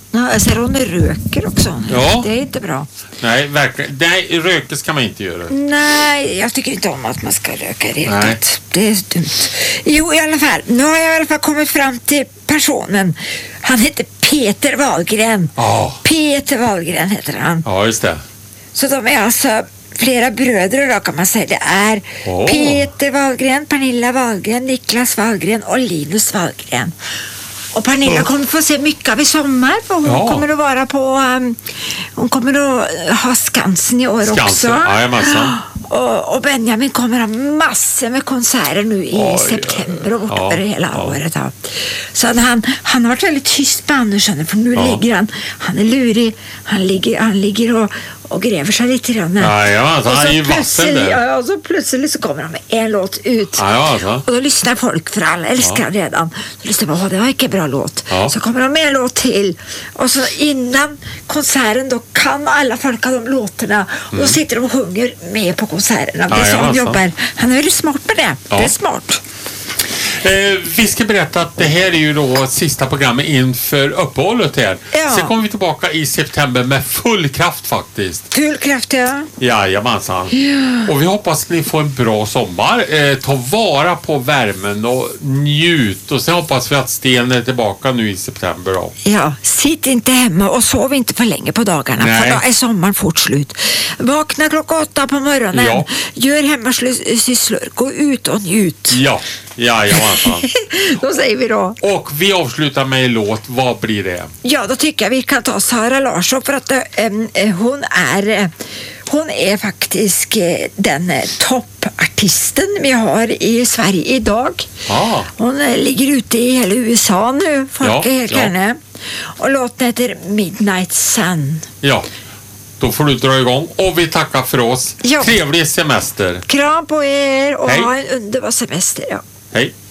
Ja, jag ser hon röker också. Ja. Det är inte bra. Nej, verkligen. Nej, röka ska man inte göra. Nej, jag tycker inte om att man ska röka riktigt. Det är dumt. Jo, i alla fall. Nu har jag i alla fall kommit fram till personen. Han heter Peter Wahlgren. Peter Wahlgren heter han. Ja, just det. Så de är alltså flera bröder då, kan man säga. Det är Peter Wahlgren, Pernilla Wahlgren, Niklas Wahlgren och Linus Wahlgren. Och Pernilla kommer få se mycket av i sommar, för hon kommer att vara på hon kommer att ha Skansen i år också. Och Benjamin kommer att ha massor med konserter nu i september och över hela året. Ja. Så han har varit väldigt tyst med Andersson, för nu ligger han är lurig, han ligger och gräver sig lite grann. Och så plötsligt så kommer han med en låt ut. Och då lyssnar folk, för alla älskar redan. Då lyssnar man, det var inte bra låt. Så kommer de med en låt till. Och så innan konserten då kan alla folk av de låtarna. Och då sitter de och sjunger med på konserterna. Det är så han jobbar. Han är väldigt smart med det. Det är smart. Vi ska berätta att det här är ju då sista programmet inför uppehållet här. Sen kommer vi tillbaka i september med full kraft faktiskt. Full kraft, ja. Jajamensan. Och vi hoppas att ni får en bra sommar. Ta vara på värmen och njut. Och sen hoppas vi att Sten är tillbaka nu i september då. Ja, sitt inte hemma och sov inte för länge på dagarna. Nej. För då är sommaren fort slut. Vakna klockan 8 på morgonen. Ja. Gör hemmasysslor. Gå ut och njut. Ja. Då säger vi då. Och vi avslutar med en låt. Vad blir det? Ja, då tycker jag vi kan ta Sara Larsson, för att hon är faktiskt den toppartisten vi har i Sverige idag. Hon ligger ute i hela USA nu. Folk är helt gärna. Och låten heter Midnight Sun. Ja. Då får du dra igång. Och vi tackar för oss. Trevlig semester. Kram på er och ha en underbar semester. Ja. Hej.